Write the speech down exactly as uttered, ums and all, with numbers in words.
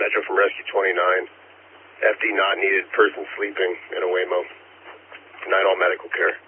Metro from Rescue twenty-nine. F D not needed, person sleeping in a Waymo. Night all medical care.